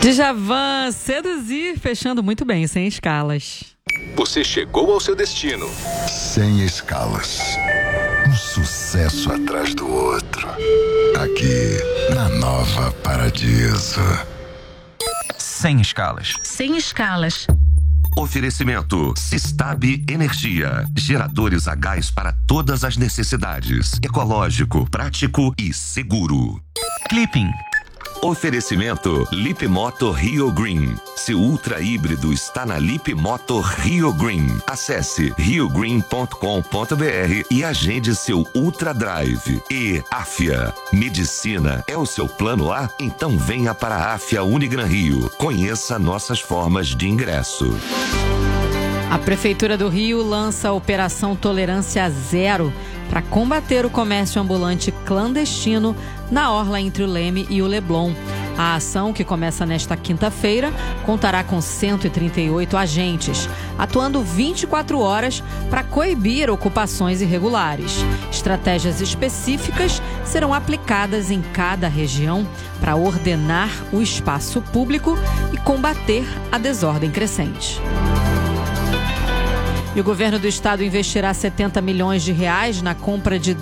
Djavan, Seduzir, fechando muito bem, sem escalas. Você chegou ao seu destino. Sem escalas. Um sucesso atrás do outro. Aqui, na Nova Paradiso. Sem escalas. Sem escalas. Oferecimento Sistab Energia. Geradores a gás para todas as necessidades. Ecológico, prático e seguro. Clipping. Oferecimento Lip Moto Rio Green. Seu ultra híbrido está na Lip Moto Rio Green. Acesse riogreen.com.br e agende seu Ultra Drive. E Afia. Medicina é o seu plano A? Então venha para a Afia Unigran Rio. Conheça nossas formas de ingresso. A Prefeitura do Rio lança a Operação Tolerância Zero para combater o comércio ambulante clandestino na orla entre o Leme e o Leblon. A ação, que começa nesta quinta-feira, contará com 138 agentes, atuando 24 horas para coibir ocupações irregulares. Estratégias específicas serão aplicadas em cada região para ordenar o espaço público e combater a desordem crescente. E o governo do estado investirá R$70 milhões na compra de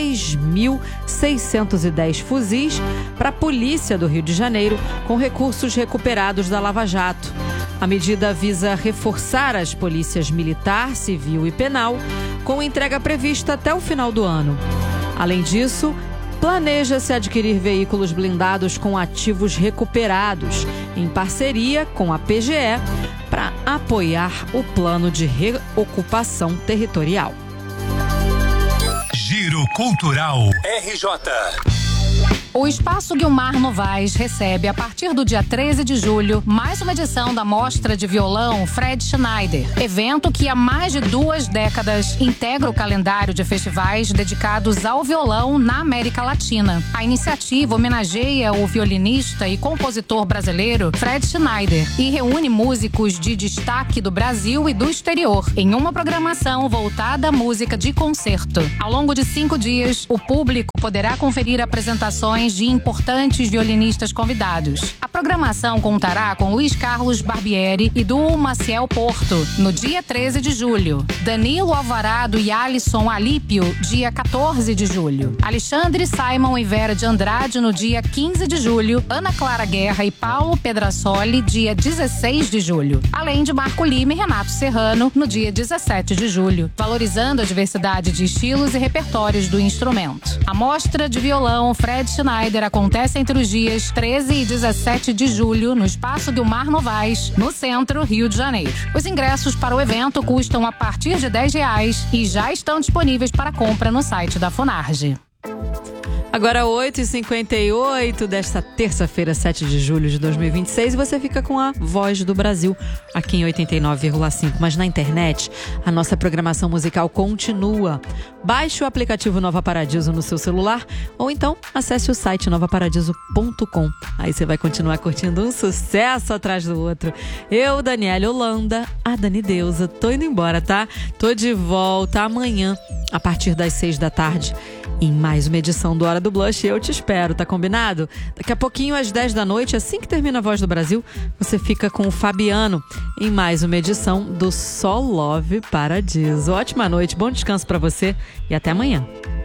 10.610 fuzis para a polícia do Rio de Janeiro, com recursos recuperados da Lava Jato. A medida visa reforçar as polícias militar, civil e penal, com entrega prevista até o final do ano. Além disso, planeja-se adquirir veículos blindados com ativos recuperados, em parceria com a PGE, para apoiar o plano de reocupação territorial. Giro Cultural RJ. O Espaço Guilmar Novaes recebe, a partir do dia 13 de julho, mais uma edição da Mostra de Violão Fred Schneider. Evento que há mais de 2 décadas integra o calendário de festivais dedicados ao violão na América Latina. A iniciativa homenageia o violinista e compositor brasileiro Fred Schneider e reúne músicos de destaque do Brasil e do exterior em uma programação voltada à música de concerto. Ao longo de 5 dias, o público poderá conferir apresentações de importantes violinistas convidados. A programação contará com Luiz Carlos Barbieri e do Maciel Porto, no dia 13 de julho. Danilo Alvarado e Alisson Alípio, dia 14 de julho. Alexandre Simon e Vera de Andrade, no dia 15 de julho. Ana Clara Guerra e Paulo Pedrassoli, dia 16 de julho. Além de Marco Lima e Renato Serrano, no dia 17 de julho. Valorizando a diversidade de estilos e repertórios do instrumento. A Mostra de Violão Fred Schneider acontece entre os dias 13 e 17 de julho no Espaço Guilmar Novaes, no centro, Rio de Janeiro. Os ingressos para o evento custam a partir de R$10 e já estão disponíveis para compra no site da Funarge. Agora 8h58 desta terça-feira, 7 de julho de 2026, e você fica com a Voz do Brasil, aqui em 89,5. Mas na internet, a nossa programação musical continua. Baixe o aplicativo Nova Paradiso no seu celular ou então acesse o site novaparadiso.com. Aí você vai continuar curtindo um sucesso atrás do outro. Eu, Daniela Holanda, a Dani Deusa, tô indo embora, tá? Tô de volta amanhã, a partir das 6 da tarde. Em mais uma edição do Hora do Blush, eu te espero, tá combinado? Daqui a pouquinho, às 10 da noite, assim que termina a Voz do Brasil, você fica com o Fabiano em mais uma edição do Só Love Paradiso. Ótima noite, bom descanso pra você e até amanhã.